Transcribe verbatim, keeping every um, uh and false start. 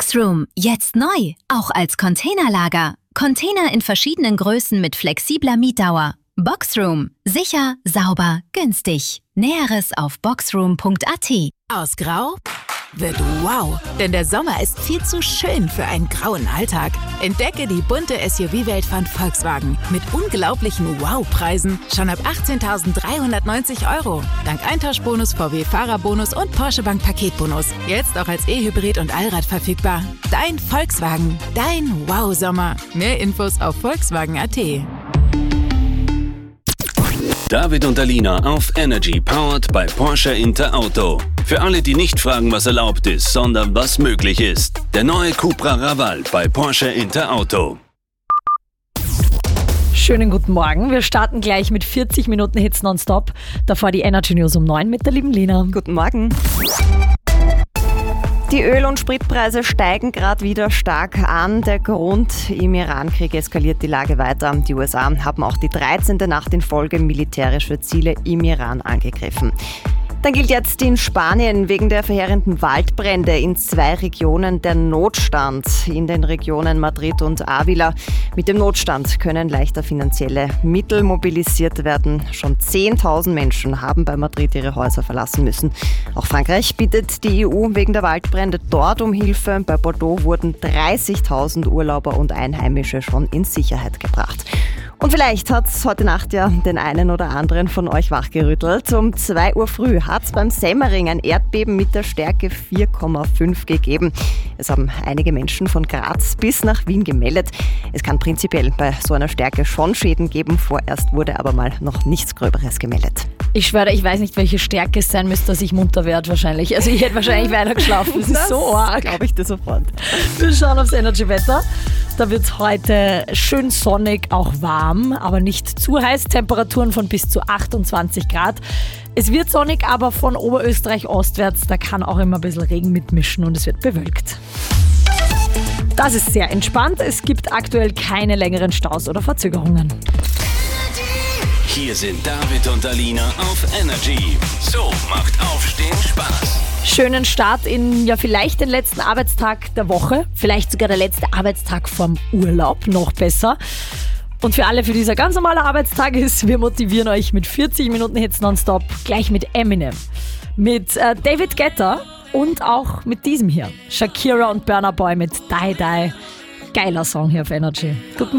Boxroom, jetzt neu, auch als Containerlager. Container in verschiedenen Größen mit flexibler Mietdauer. Boxroom, sicher, sauber, günstig. Näheres auf boxroom punkt a t. Aus Grau wird wow, denn der Sommer ist viel zu schön für einen grauen Alltag. Entdecke die bunte S U V-Welt von Volkswagen mit unglaublichen Wow-Preisen schon ab achtzehntausenddreihundertneunzig Euro. Dank Eintauschbonus, V W-Fahrerbonus und Porsche Bank Paketbonus. Jetzt auch als E-Hybrid und Allrad verfügbar. Dein Volkswagen, dein Wow-Sommer. Mehr Infos auf volkswagen punkt a t. David und Alina auf Energy, powered by Porsche Interauto. Für alle, die nicht fragen, was erlaubt ist, sondern was möglich ist. Der neue Cupra Raval bei Porsche Interauto. Schönen guten Morgen. Wir starten gleich mit vierzig Minuten Hits nonstop. Davor die Energy News um neun mit der lieben Lina. Guten Morgen. Die Öl- und Spritpreise steigen gerade wieder stark an. Der Grund: im Iran-Krieg eskaliert die Lage weiter. Die U S A haben auch die dreizehnte Nacht in Folge militärische Ziele im Iran angegriffen. Dann gilt jetzt in Spanien wegen der verheerenden Waldbrände in zwei Regionen der Notstand. In den Regionen Madrid und Ávila. Mit dem Notstand können leichter finanzielle Mittel mobilisiert werden. Schon zehntausend Menschen haben bei Madrid ihre Häuser verlassen müssen. Auch Frankreich bittet die E U wegen der Waldbrände dort um Hilfe. Bei Bordeaux wurden dreißigtausend Urlauber und Einheimische schon in Sicherheit gebracht. Und vielleicht hat es heute Nacht ja den einen oder anderen von euch wachgerüttelt. Um zwei Uhr früh hat es beim Semmering ein Erdbeben mit der Stärke vier Komma fünf gegeben. Es haben einige Menschen von Graz bis nach Wien gemeldet. Es kann prinzipiell bei so einer Stärke schon Schäden geben. Vorerst wurde aber mal noch nichts Gröberes gemeldet. Ich schwöre, ich weiß nicht, welche Stärke es sein müsste, dass ich munter werde wahrscheinlich. Also ich hätte wahrscheinlich weiter geschlafen. Das ist so arg. Glaube ich dir sofort. Wir schauen aufs Energy-Wetter. Da wird es heute schön sonnig, auch warm, aber nicht zu heiß. Temperaturen von bis zu achtundzwanzig Grad. Es wird sonnig, aber von Oberösterreich ostwärts, da kann auch immer ein bisschen Regen mitmischen und es wird bewölkt. Das ist sehr entspannt. Es gibt aktuell keine längeren Staus oder Verzögerungen. Hier sind David und Alina auf Energy. So macht Aufstehen Spaß. Schönen Start in ja vielleicht den letzten Arbeitstag der Woche, vielleicht sogar der letzte Arbeitstag vorm Urlaub, noch besser. Und für alle, für dieser ganz normale Arbeitstag ist, wir motivieren euch mit vierzig Minuten Hits nonstop, gleich mit Eminem, mit äh, David Guetta und auch mit diesem hier, Shakira und Burna Boy mit Die Die. Geiler Song hier auf Energy. Guten Morgen.